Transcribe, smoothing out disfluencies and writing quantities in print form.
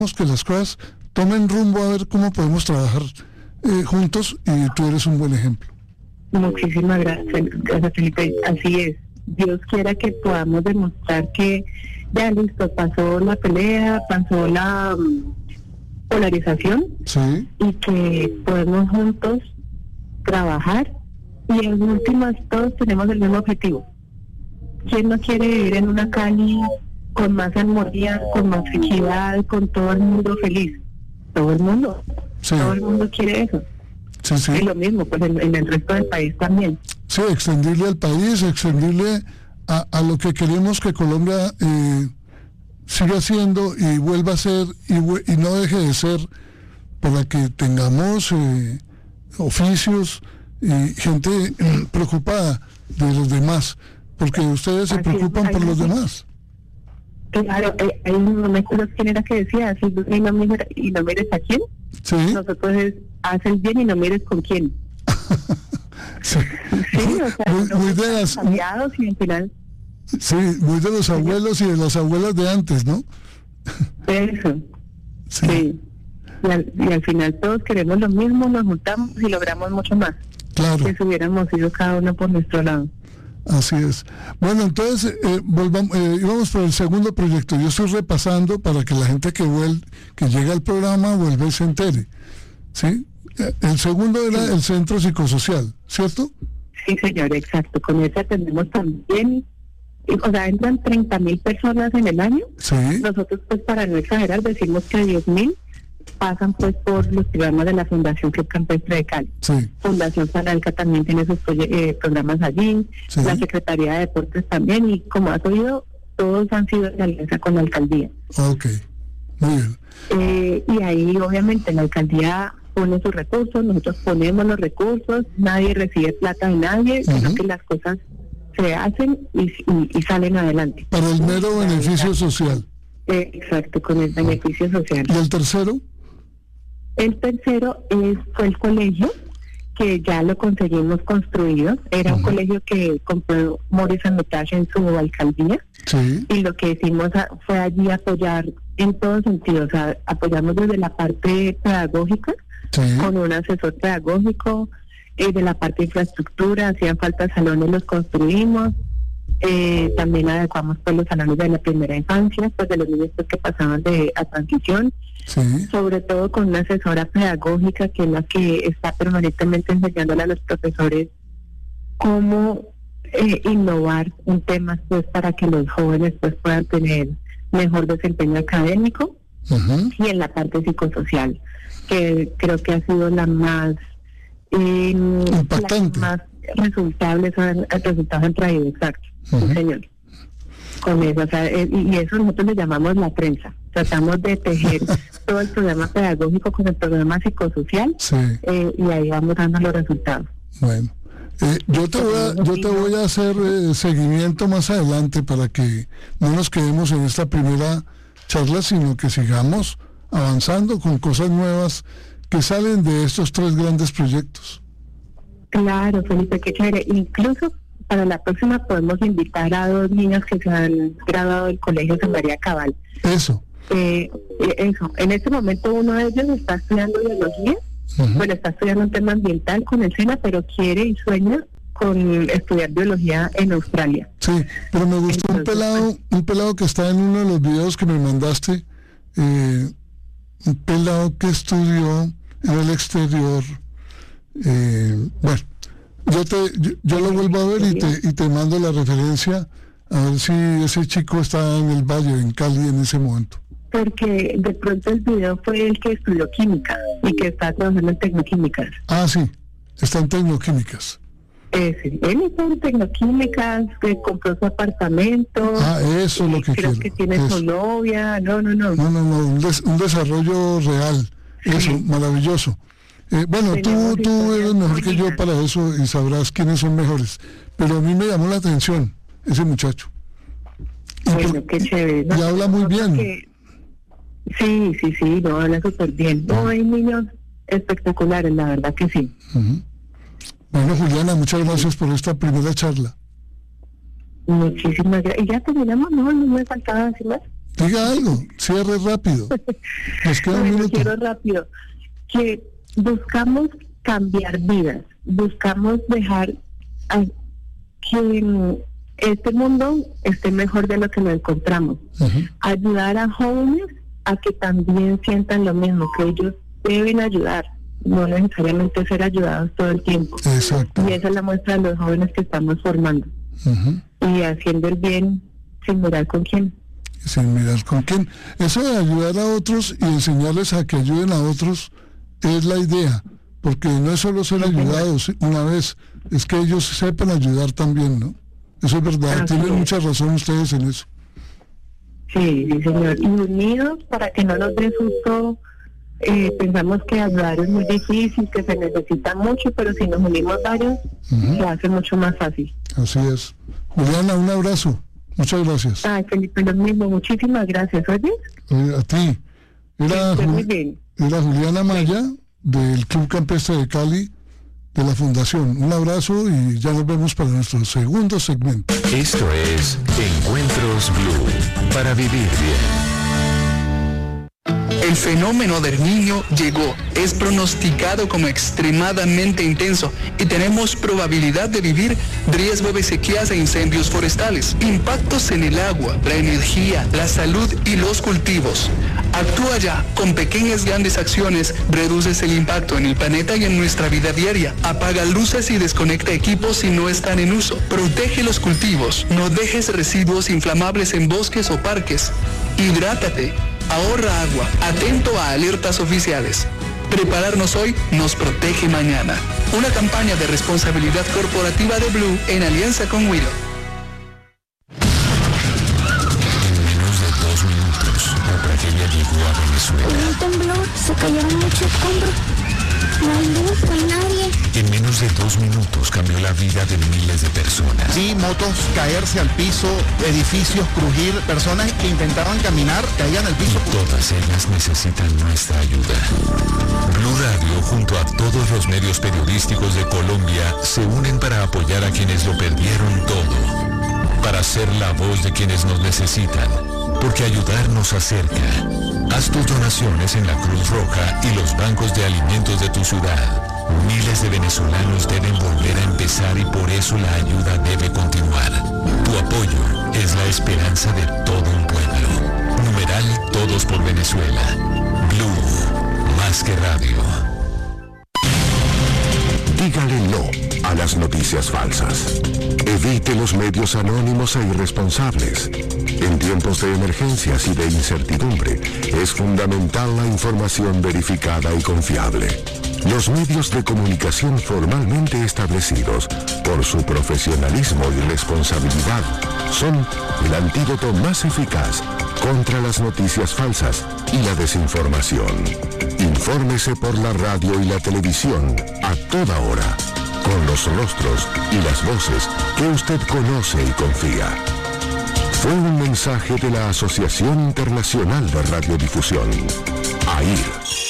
que las cosas tomen rumbo, a ver cómo podemos trabajar juntos, y tú eres un buen ejemplo. Muchísimas gracias, Felipe. Así es. Dios quiera que podamos demostrar que ya listo, pasó la pelea, pasó la polarización, Sí. y que podemos juntos trabajar, y en últimas todos tenemos el mismo objetivo. ¿Quién no quiere vivir en una Cali con más armonía, con más equidad, con todo el mundo feliz? Todo el mundo. Sí. Todo el mundo quiere eso. Sí, sí. Y lo mismo, pues en el resto del país también. Sí, extendirle al país, extendirle a lo que queremos que Colombia siga siendo y vuelva a ser, y no deje de ser, para que tengamos oficios y gente preocupada de los demás, porque ustedes se preocupan por los demás. Claro, hay un momento quién era que decía, si no mires a quién, Sí. nosotros haz el bien y no mires con quién. Sí, Sí, o sea, muy de las, aliados, y al final sí, muy de los abuelos y de las abuelas de antes, ¿no? eso, Sí. sí. Y al final todos queremos lo mismo, nos juntamos y logramos mucho más Claro, que si hubiéramos ido cada uno por nuestro lado. así es. Bueno, entonces íbamos por el segundo proyecto. Yo estoy repasando para que la gente que llega al programa vuelva y se entere, ¿sí? El segundo era el centro psicosocial, ¿cierto? Sí, señor, exacto. Con eso atendemos también, o sea, entran 30,000 personas en el año. Sí. Nosotros, pues, para no exagerar, decimos que 10,000 pasan, pues, por los programas de la Fundación Club Campestre de Cali. Sí. Fundación Sanalca también tiene sus programas allí, Sí. la Secretaría de Deportes también, y como has oído, todos han sido en alianza con la alcaldía. Ok, muy bien. Y ahí, obviamente, la alcaldía pone sus recursos, nosotros ponemos los recursos, nadie recibe plata de nadie, sino que las cosas se hacen y salen adelante. Para el mero beneficio social. Exacto, con el beneficio social. ¿Y el tercero? El tercero fue el colegio, que ya lo conseguimos construido. Era un colegio que compró Maurice Armitage en su alcaldía, Sí. y lo que hicimos fue allí apoyar en todos sentidos. O sea, apoyamos desde la parte pedagógica, Sí. con un asesor pedagógico, de la parte de infraestructura, hacían falta salones, los construimos, también adecuamos, pues, los salones de la primera infancia, pues, de los niños, pues, que pasaban a transición, Sí. sobre todo con una asesora pedagógica, que es la que está permanentemente enseñándole a los profesores cómo innovar en temas, pues, para que los jóvenes, pues, puedan tener mejor desempeño académico. Y en la parte psicosocial, que creo que ha sido la más impactante, la más resultables resultados han traído. Exacto, sí, señor. Con eso, o sea, y eso nosotros le llamamos la trenza. Tratamos de tejer todo el programa pedagógico con el programa psicosocial, sí. Y ahí vamos dando los resultados. Bueno, yo te voy a hacer seguimiento más adelante, para que no nos quedemos en esta primera charla, sino que sigamos avanzando con cosas nuevas que salen de estos tres grandes proyectos. Claro, Felipe, qué chévere. Incluso para la próxima podemos invitar a 2 niños que se han graduado del Colegio San María Cabal. Eso. Eso. En este momento uno de ellos está estudiando biología. Bueno, está estudiando un tema ambiental con el SENA, pero quiere y sueña con estudiar biología en Australia. Sí, pero me gustó un pelado que está en uno de los videos que me mandaste, un pelado que estudió en el exterior. Bueno, yo lo vuelvo a ver y te mando la referencia, a ver si ese chico está en el Valle, en Cali, en ese momento. Porque de pronto el video fue el que estudió química y que está trabajando en tecnoquímicas. Ah, sí, está en tecnoquímicas. Sí, él está en tecnoquímicas, que compró su apartamento. Eso es lo que creo quiero. Que tiene su novia. No, un desarrollo real. Eso, maravilloso. Bueno, tú eres mejor que yo para eso y sabrás quiénes son mejores. Pero a mí me llamó la atención ese muchacho. Bueno, qué chévere. Y habla muy bien. Sí, no, habla súper bien. No, hay niños espectaculares, la verdad que sí. Bueno, Juliana, muchas gracias por esta primera charla. Muchísimas gracias. Y ya terminamos, no me faltaba decir más. Diga algo, cierre rápido. Nos queda un minuto. Quiero rápido. Que buscamos cambiar vidas, buscamos dejar que este mundo esté mejor de lo que lo encontramos. Ayudar a jóvenes a que también sientan lo mismo, que ellos deben ayudar, no necesariamente ser ayudados todo el tiempo. Exacto. Y esa es la muestra de los jóvenes que estamos formando. Y haciendo el bien sin mirar con quién. Sin mirar con quién. Eso de ayudar a otros y enseñarles a que ayuden a otros es la idea, porque no es solo ser ayudados una vez, es que ellos sepan ayudar también, ¿no? Eso es verdad, tienen mucha razón ustedes en eso. Sí, sí, señor. Y unidos para que no nos dé susto. Pensamos que ayudar es muy difícil, que se necesita mucho, pero si nos unimos varios, se hace mucho más fácil. Así es. Juliana, un abrazo. Muchas gracias. Ay, Felipe, lo mismo. Muchísimas gracias. ¿Oyes? A ti. Muy bien. Era Juliana Maya, del Club Campestre de Cali, de la Fundación. Un abrazo y ya nos vemos para nuestro segundo segmento. Esto es Encuentros Blue, para vivir bien. El fenómeno del Niño llegó, es pronosticado como extremadamente intenso y tenemos probabilidad de vivir riesgo de sequías e incendios forestales, impactos en el agua, la energía, la salud y los cultivos. Actúa ya, con pequeñas grandes acciones, reduces el impacto en el planeta y en nuestra vida diaria. Apaga luces y desconecta equipos si no están en uso. Protege los cultivos, no dejes residuos inflamables en bosques o parques. Hidrátate. Ahorra agua, atento a alertas oficiales. Prepararnos hoy nos protege mañana. Una campaña de responsabilidad corporativa de Blue en alianza con Willow. En menos de 2 minutos, la tragedia llegó a Venezuela. Con un temblor se cayeron muchos escombros. No hay luz, no hay nadie. En menos de 2 minutos cambió la vida de miles de personas. Sí, motos caerse al piso, edificios crujir, personas que intentaban caminar caían al piso. Y todas ellas necesitan nuestra ayuda. Blue Radio, junto a todos los medios periodísticos de Colombia, se unen para apoyar a quienes lo perdieron todo. Para ser la voz de quienes nos necesitan. Porque ayudar nos acerca. Haz tus donaciones en la Cruz Roja y los bancos de alimentos de tu ciudad. Miles de venezolanos deben volver a empezar y por eso la ayuda debe continuar. Tu apoyo es la esperanza de todo un pueblo. Numeral Todos por Venezuela. Blue, más que radio. Dígale no a las noticias falsas. Evite los medios anónimos e irresponsables. En tiempos de emergencias y de incertidumbre, es fundamental la información verificada y confiable. Los medios de comunicación formalmente establecidos, por su profesionalismo y responsabilidad, son el antídoto más eficaz contra las noticias falsas y la desinformación. Infórmese por la radio y la televisión a toda hora, con los rostros y las voces que usted conoce y confía. Fue un mensaje de la Asociación Internacional de Radiodifusión, AIR.